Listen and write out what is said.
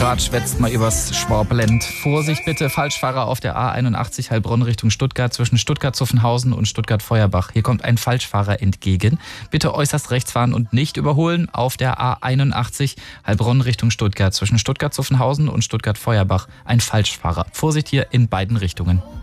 Grad schwätzt mal übers Schwablend. Vorsicht bitte, Falschfahrer auf der A81 Heilbronn Richtung Stuttgart zwischen Stuttgart-Zuffenhausen und Stuttgart-Feuerbach. Hier kommt ein Falschfahrer entgegen. Bitte äußerst rechts fahren und nicht überholen auf der A81 Heilbronn Richtung Stuttgart zwischen Stuttgart-Zuffenhausen und Stuttgart-Feuerbach. Ein Falschfahrer. Vorsicht hier in beiden Richtungen.